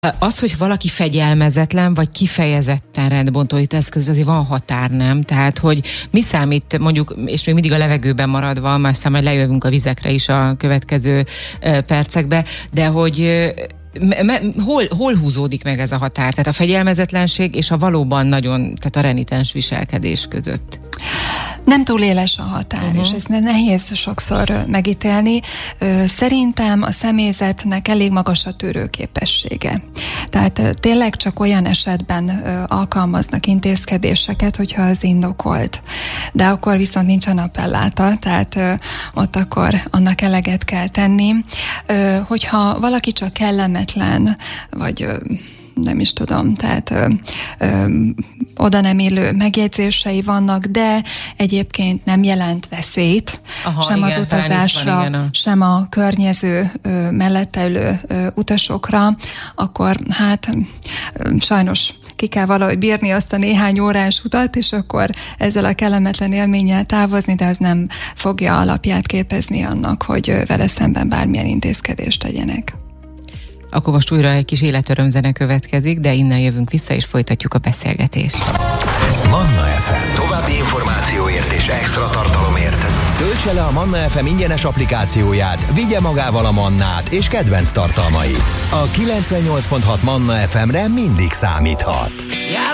Az, hogy valaki fegyelmezetlen, vagy kifejezetten rendbontó, itt eszköz, azért van határ, nem? Tehát, hogy mi számít, mondjuk, és még mindig a levegőben maradva, már aztán majd lejövünk a vizekre is a következő percekbe, de hogy hol húzódik meg ez a határ? Tehát a fegyelmezetlenség és a valóban nagyon, tehát a renitens viselkedés között. Nem túl éles a határ, és ezt nehéz sokszor megítélni. Szerintem a személyzetnek elég magas a tűrőképessége. Tehát tényleg csak olyan esetben alkalmaznak intézkedéseket, hogyha az indokolt. De akkor viszont nincs a napelláta, tehát ott akkor annak eleget kell tenni. Hogyha valaki csak kellemetlen, vagy nem is tudom, tehát oda nem illő megjegyzései vannak, de egyébként nem jelent veszélyt, sem igen, az utazásra, sem a környező mellette ülő utasokra, akkor hát sajnos ki kell valahogy bírni azt a néhány órás utat, és akkor ezzel a kellemetlen élménnyel távozni, de az nem fogja alapját képezni annak, hogy vele szemben bármilyen intézkedést tegyenek. Akkor most újra egy kis életörömzene következik, de innen jövünk vissza, és folytatjuk a beszélgetést. Manna FM. További információért és extra tartalomért töltse le a Manna FM ingyenes applikációját, vigye magával a Mannát és kedvenc tartalmait. A 98.6 Manna FM-re mindig számíthat.